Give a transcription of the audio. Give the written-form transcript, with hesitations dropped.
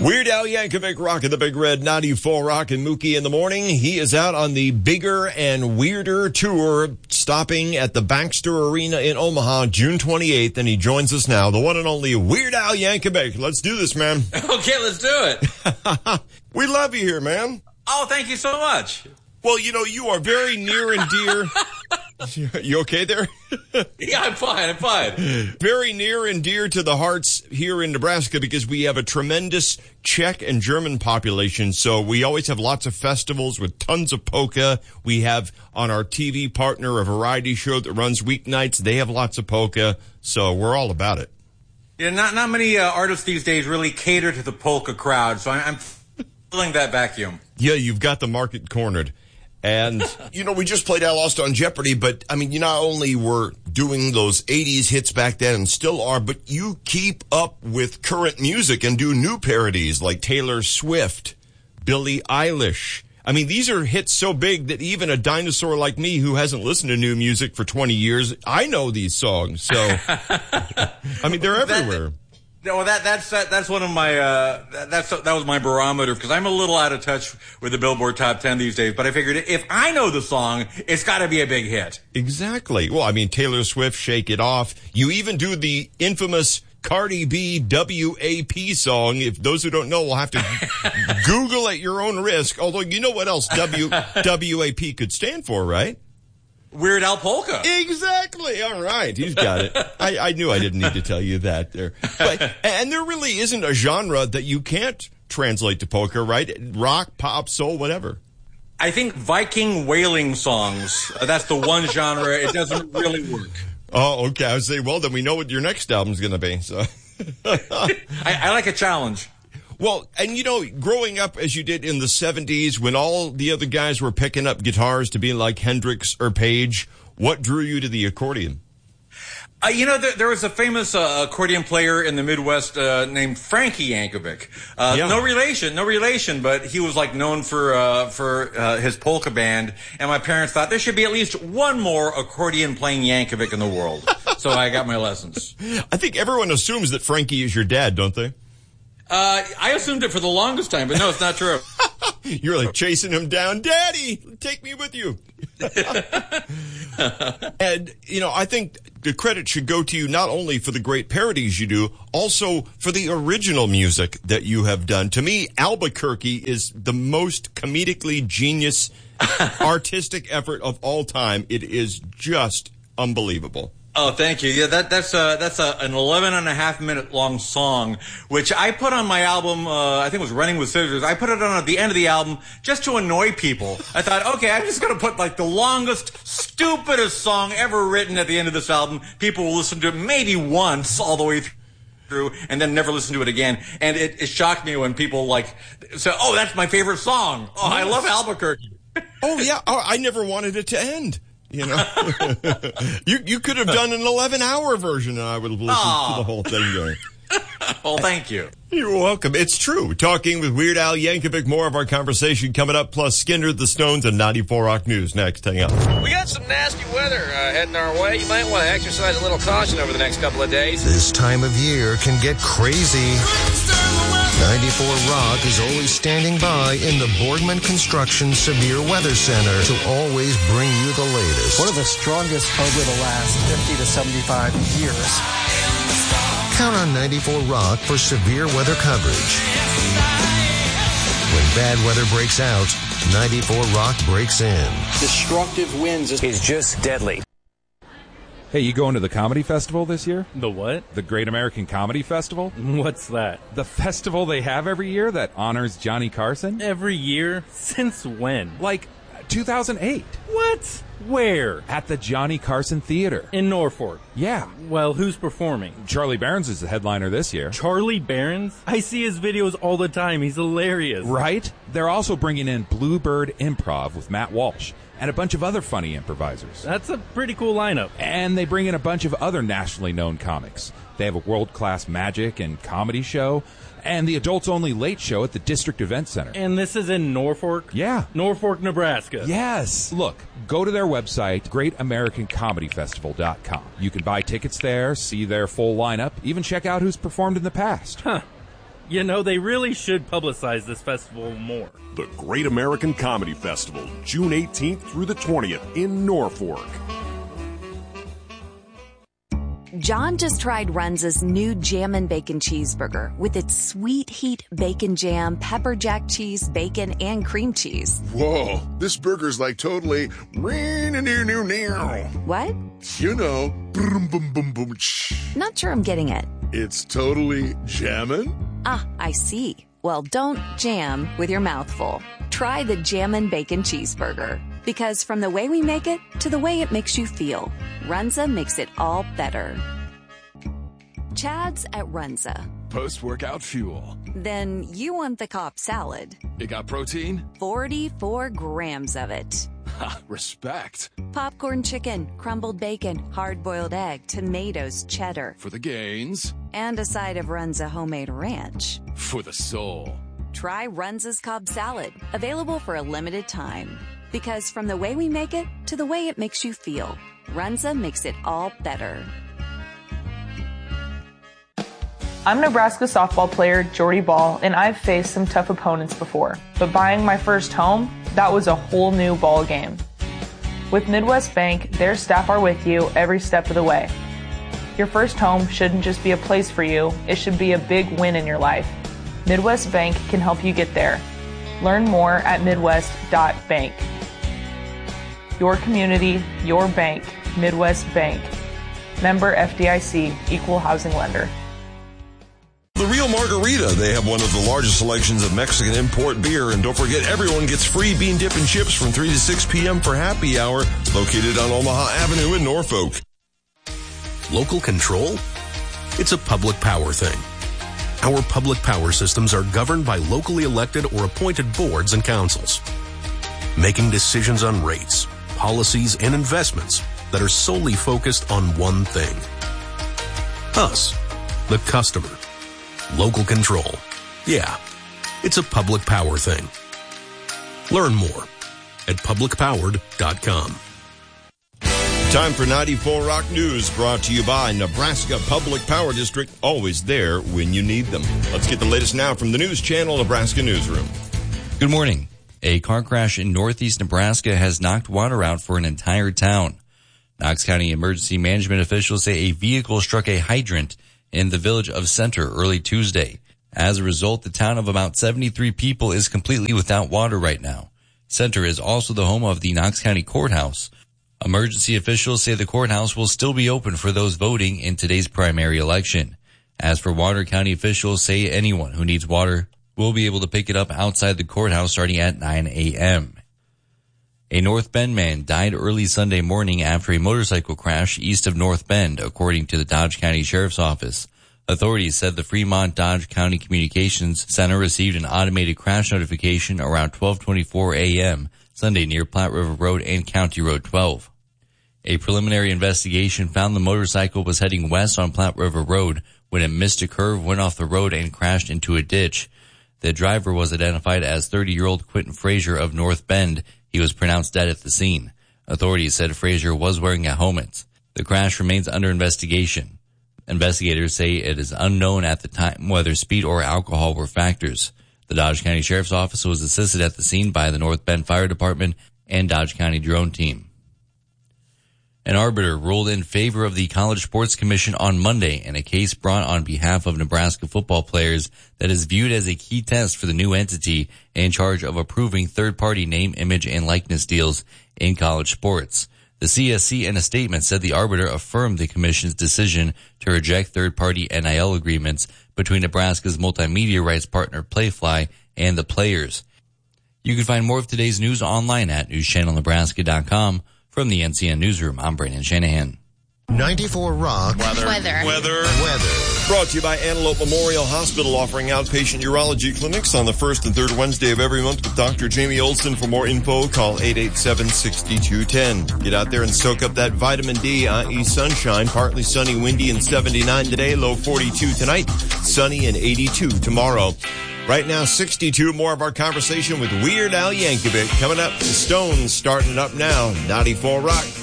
Weird Al Yankovic rocking the Big Red 94 Rock and Mookie in the morning. He is out on the Bigger and Weirder tour, stopping at the Baxter Arena in Omaha, June 28th, and he joins us now, the one and only Weird Al Yankovic. Let's do this, man. Okay, let's do it. We love you here, man. Oh, thank you so much. Well, you know, you are very near and dear. You okay there? Yeah, I'm fine. Very near and dear to the hearts here in Nebraska because we have a tremendous Czech and German population. So we always have lots of festivals with tons of polka. We have on our TV partner a variety show that runs weeknights. They have lots of polka. So we're all about it. Yeah, not many artists these days really cater to the polka crowd. So I'm filling that vacuum. Yeah, you've got the market cornered. And, you know, we just played I Lost on Jeopardy, but, I mean, you not only were doing those 80s hits back then and still are, but you keep up with current music and do new parodies like Taylor Swift, Billie Eilish. I mean, these are hits so big that even a dinosaur like me who hasn't listened to new music for 20 years, I know these songs. So, I mean, they're everywhere. Well, that's one of my that was my barometer because I'm a little out of touch with the Billboard Top 10 these days. But I figured if I know the song, it's got to be a big hit. Exactly. Well, I mean, Taylor Swift, "Shake It Off." You even do the infamous Cardi B WAP song. If those who don't know will have to Google at your own risk. Although you know what else WAP could stand for, right? Weird Al Polka. Exactly. All right. He's got it. I knew I didn't need to tell you that there. And there really isn't a genre that you can't translate to polka, right? Rock, pop, soul, whatever. I think Viking wailing songs, that's the one genre. It doesn't really work. Oh, okay. I would say, well, then we know what your next album's going to be. So I like a challenge. Well, and you know, growing up as you did in the 70s when all the other guys were picking up guitars to be like Hendrix or Page, what drew you to the accordion? You know, there was a famous accordion player in the Midwest named Frankie Yankovic. Yeah. No relation, but he was like known for his polka band. And my parents thought there should be at least one more accordion playing Yankovic in the world. So I got my lessons. I think everyone assumes that Frankie is your dad, don't they? I assumed it for the longest time, but no, it's not true. You're like chasing him down. Daddy, take me with you. And, you know, I think the credit should go to you not only for the great parodies you do, also for the original music that you have done. To me, Albuquerque is the most comedically genius artistic effort of all time. It is just unbelievable. Oh, thank you. Yeah, that's an 11 and a half minute long song, which I put on my album, I think it was Running with Scissors. I put it on at the end of the album just to annoy people. I thought, okay, I'm just going to put like the longest, stupidest song ever written at the end of this album. People will listen to it maybe once all the way through and then never listen to it again. And it shocked me when people like say, oh, that's my favorite song. Oh, I love Albuquerque. Oh, yeah. Oh, I never wanted it to end. You know, you could have done an 11-hour version and I would have listened to the whole thing going. Well, thank you. You're welcome. It's true. Talking with Weird Al Yankovic. More of our conversation coming up, plus Skinner, the Stones, and 94 Rock News next. Hang on. We got some nasty weather heading our way. You might want to exercise a little caution over the next couple of days. This time of year can get crazy. 94 Rock is always standing by in the Boardman Construction Severe Weather Center to always bring you the latest. One of the strongest over the last 50 to 75 years. Count on 94 Rock for severe weather coverage. When bad weather breaks out, 94 Rock breaks in. Destructive winds is just deadly. Hey, you going to the comedy festival this year? The what? The Great American Comedy Festival? What's that? The festival they have every year that honors Johnny Carson? Every year? Since when? Like 2008. What? Where? At the Johnny Carson Theater. In Norfolk? Yeah. Well, who's performing? Charlie Barons is the headliner this year. Charlie Barons? I see his videos all the time. He's hilarious. Right? They're also bringing in Bluebird Improv with Matt Walsh and a bunch of other funny improvisers. That's a pretty cool lineup. And they bring in a bunch of other nationally known comics. They have a world-class magic and comedy show and the adults-only late show at the District Event Center. And this is in Norfolk? Yeah. Norfolk, Nebraska. Yes. Look, go to their website, greatamericancomedyfestival.com. You can buy tickets there, see their full lineup, even check out who's performed in the past. Huh. You know, they really should publicize this festival more. The Great American Comedy Festival, June 18th through the 20th in Norfolk. John just tried Runza's new Jammin' Bacon Cheeseburger with its sweet heat bacon jam, pepper jack cheese, bacon, and cream cheese. Whoa, this burger's like totally... What? You know, boom, boom, boom, boom. Not sure I'm getting it. It's totally jammin'? Ah, I see. Well, don't jam with your mouth full. Try the Jammin' Bacon Cheeseburger. Because from the way we make it to the way it makes you feel, Runza makes it all better. Chad's at Runza. Post-workout fuel. Then you want the Cobb salad. It got protein? 44 grams of it. Ha, respect. Popcorn chicken, crumbled bacon, hard-boiled egg, tomatoes, cheddar. For the gains. And a side of Runza homemade ranch. For the soul. Try Runza's Cobb salad, available for a limited time. Because from the way we make it to the way it makes you feel, Runza makes it all better. I'm Nebraska softball player Jordy Ball, and I've faced some tough opponents before. But buying my first home, that was a whole new ball game. With Midwest Bank, their staff are with you every step of the way. Your first home shouldn't just be a place for you, it should be a big win in your life. Midwest Bank can help you get there. Learn more at midwest.bank. Your community, your bank, Midwest Bank. Member FDIC, Equal Housing Lender. The Real Margarita. They have one of the largest selections of Mexican import beer. And don't forget, everyone gets free bean dip and chips from 3 to 6 p.m. for happy hour, located on Omaha Avenue in Norfolk. Local control? It's a public power thing. Our public power systems are governed by locally elected or appointed boards and councils, making decisions on rates, policies, and investments that are solely focused on one thing. Us, the customer. Local control. Yeah, it's a public power thing. Learn more at publicpowered.com. Time for 94 Rock News, brought to you by Nebraska Public Power District, always there when you need them. Let's get the latest now from the News Channel Nebraska Newsroom. Good morning. A car crash in northeast Nebraska has knocked water out for an entire town. Knox County emergency management officials say a vehicle struck a hydrant in the village of Center early Tuesday. As a result, the town of about 73 people is completely without water right now. Center is also the home of the Knox County Courthouse. Emergency officials say the courthouse will still be open for those voting in today's primary election. As for water, county officials say anyone who needs water will be able to pick it up outside the courthouse starting at 9 a.m. A North Bend man died early Sunday morning after a motorcycle crash east of North Bend, according to the Dodge County Sheriff's Office. Authorities said the Fremont Dodge County Communications Center received an automated crash notification around 12:24 a.m. Sunday near Platte River Road and County Road 12. A preliminary investigation found the motorcycle was heading west on Platte River Road when it missed a curve, went off the road, and crashed into a ditch. The driver was identified as 30-year-old Quentin Frazier of North Bend. He was pronounced dead at the scene. Authorities said Frazier was wearing a helmet. The crash remains under investigation. Investigators say it is unknown at the time whether speed or alcohol were factors. The Dodge County Sheriff's Office was assisted at the scene by the North Bend Fire Department and Dodge County drone team. An arbiter ruled in favor of the College Sports Commission on Monday in a case brought on behalf of Nebraska football players that is viewed as a key test for the new entity in charge of approving third-party name, image, and likeness deals in college sports. The CSC in a statement said the arbiter affirmed the commission's decision to reject third-party NIL agreements between Nebraska's multimedia rights partner Playfly and the players. You can find more of today's news online at newschannelnebraska.com. From the NCN Newsroom, I'm Brandon Shanahan. 94 Rock. Weather. Brought to you by Antelope Memorial Hospital, offering outpatient urology clinics on the first and third Wednesday of every month with Dr. Jamie Olson. For more info, call 887-6210. Get out there and soak up that vitamin D, i.e. sunshine. Partly sunny, windy, and 79 today. Low 42 tonight. Sunny and 82 tomorrow. Right now, 62. More of our conversation with Weird Al Yankovic coming up. The Stones starting up now. 94 Rock.